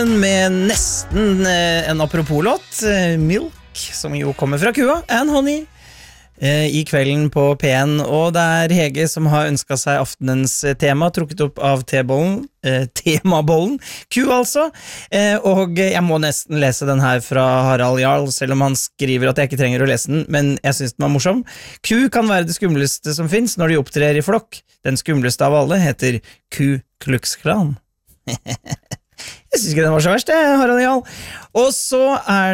Med nesten en apropos-låt, Milk, som jo kommer fra kua, and Honey, i kvelden på P1, og det er Hege som har ønsket seg aftenens tema, trukket opp av temabollen, ku altså, og jeg må nesten lese den her fra Harald Jarl, selv om han skriver at jeg ikke trenger å lese den, men jeg synes den var morsom. Ku kan være det skumleste som finnes når de opptrer i flokk. Den skumleste av alle heter Ku Klux Klan. Jeg synes ikke den var så verst, Harald Jarl. Og så er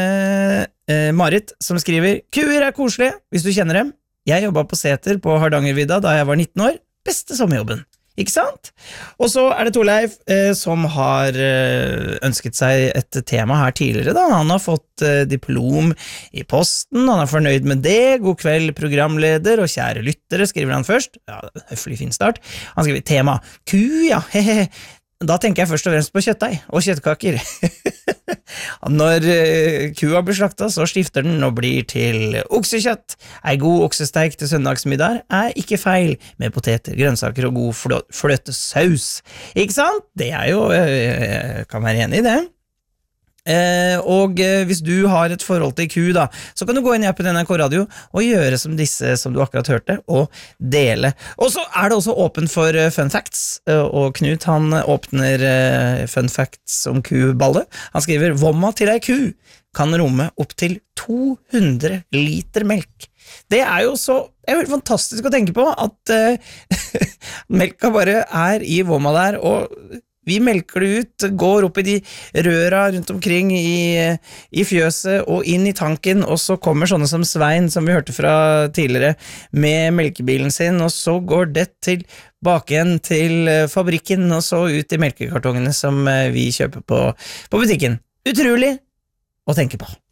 det Marit som skriver: Kuer er koselige, hvis du kjenner dem. Jeg jobbet på Seter på Hardangervidda da jeg var 19 år. Beste sommerjobben, ikke sant? Og så er det Torleif som har ønsket seg et tema her tidligere da. Han har fått diplom i posten, han er fornøyd med det. God kveld, programleder og kjære lyttere, skriver han først. Ja, høflig fin start. Han skriver tema ku, ja, hehe. Da tenker jeg først og fremst på kjøttdeig og kjøttkaker. Når kua blir slaktet, så skifter den og blir til oksekjøtt. En god oksesteik til søndagsmiddag er ikke feil, med poteter, grønnsaker og god fløtesaus. Ikke sant? Det er jo, jeg kan være enig i det. Og hvis du har et forhold til ku da, så kan du gå inn i appen NRK Radio og gjøre som disse som du akkurat hørte, og dele. Og så er det også åpen for fun facts, og Knut han åpner fun facts om kuballe. Han skriver: Vomma til ei ku kan romme opp til 200 liter melk. Det er jo helt fantastisk å tenke på at melka bare er i vomma der, og vi melker det ut, går opp i de røra rundt omkring i fjøset og inn i tanken, og så kommer sånne som Svein, som vi hørte fra tidligere, med melkebilen sin, og så går det tilbake igjen til fabrikken, og så ut i melkekartongene som vi kjøper på butikken. Utrolig å tenke på.